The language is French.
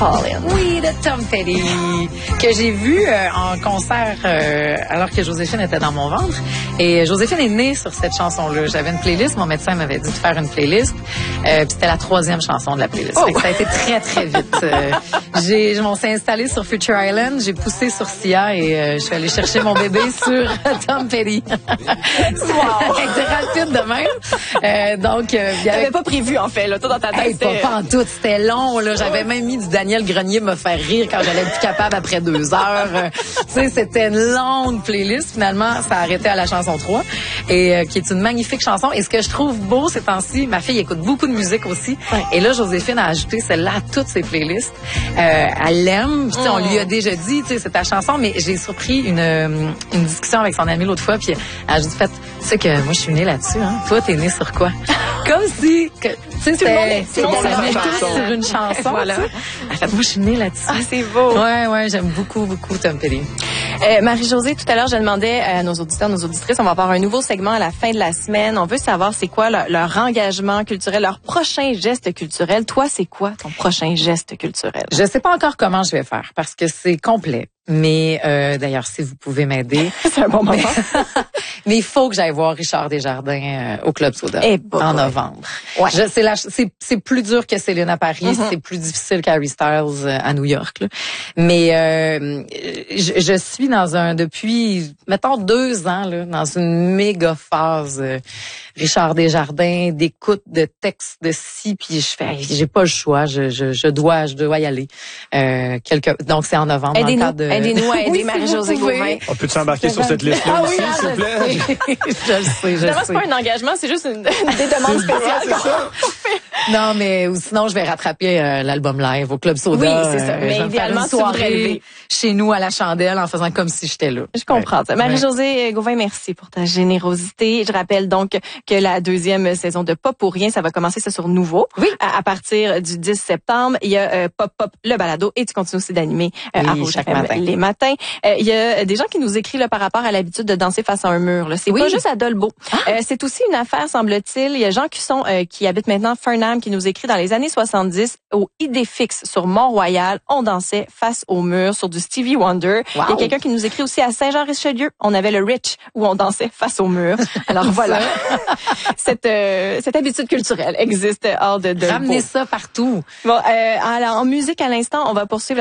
Call-In. Oui, de Tom Petty, que j'ai vu en concert alors que Joséphine était dans mon ventre. Et Joséphine est née sur cette chanson-là. J'avais une playlist, mon médecin m'avait dit de faire une playlist. Puis c'était la 3e chanson de la playlist. Fait que ça a été très, très vite. On s'est installé sur Future Island, j'ai poussé sur Sia et je suis allée chercher mon bébé sur Tom Petty. Wow! C'était rapide de même. Donc, t'avais pas prévu, en fait, là, tout dans ta tête. Pas en tout, c'était long, là. J'avais même mis du Daniel Grenier me faire rire quand j'allais être plus capable après 2 heures. Tu sais, c'était une longue playlist. Finalement, ça a arrêté à la chanson 3 et qui est une magnifique chanson. Et ce que je trouve beau ces temps-ci, ma fille écoute beaucoup de musique aussi. Ouais. Et là, Joséphine a ajouté celle-là à toutes ses playlists. Elle l'aime. Tu sais, on lui a déjà dit, tu sais, c'est ta chanson, mais j'ai surpris une discussion avec son amie l'autre fois, puis elle a juste fait, tu sais que moi, je suis née là-dessus, hein. Toi, t'es née sur quoi? Comme si, tu sais, c'était sur une chanson. Voilà. Elle fait, moi, je suis née là-dessus. Ah, c'est beau. Ouais, j'aime beaucoup Tom Petty. Marie-Josée, tout à l'heure, je demandais à nos auditeurs, nos auditrices, on va avoir un nouveau segment à la fin de la semaine. On veut savoir c'est quoi leur engagement culturel, leur prochain geste culturel. Toi, c'est quoi ton prochain geste culturel? Je sais pas encore comment je vais faire parce que c'est complet. Mais d'ailleurs, si vous pouvez m'aider. C'est un bon moment. Mais il faut que j'aille voir Richard Desjardins au Club Soda en novembre. Ouais. C'est plus dur que Céline à Paris, c'est plus difficile qu'Harry Styles à New York. Là. Mais je suis depuis, mettons 2 ans, là, dans une méga phase Richard Desjardins, d'écoute de textes de ci, puis j'ai pas le choix, je dois y aller. Donc c'est en novembre. Aidez-nous à aider Marie-Josée Gauvin. On peut s'embarquer sur cette liste-là aussi, s'il vous plaît? Je le sais. C'est pas un engagement, c'est juste des demandes spéciales. Non, mais sinon, je vais rattraper l'album live au Club Soda. Oui, c'est ça. Mais idéalement, une soirée chez nous à la chandelle en faisant comme si j'étais là. Je comprends ça. Marie-Josée Gauvin, merci pour ta générosité. Je rappelle donc que la 2e saison de Pop pour rien, ça va commencer ça sur Nouveau. Oui. À partir du 10 septembre, il y a Pop le balado et tu continues aussi d'animer à Rouge FM les matins. Il y a des gens qui nous écrivent là, par rapport à l'habitude de danser face à un mur. Là. C'est pas juste à Dolbeau. C'est aussi une affaire, semble-t-il. Il y a Jean Cusson qui habite maintenant Farnham qui nous écrit dans les années 70 au Idéfix sur Mont-Royal, on dansait face au mur sur du Stevie Wonder. Wow. Il y a quelqu'un qui nous écrit aussi à Saint-Jean-Richelieu, on avait le Rich où on dansait face au mur. Alors voilà. Cette habitude culturelle existe hors de Dolbeau. Ramenez ça partout. Bon, alors en musique à l'instant, on va poursuivre